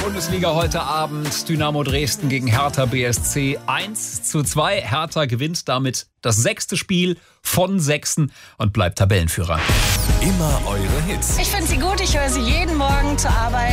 Bundesliga heute Abend. Dynamo Dresden gegen Hertha BSC 1:2. Hertha gewinnt damit das 6. Spiel von 6 und bleibt Tabellenführer. Immer eure Hits. Ich finde sie gut, ich höre sie jeden Morgen zur Arbeit.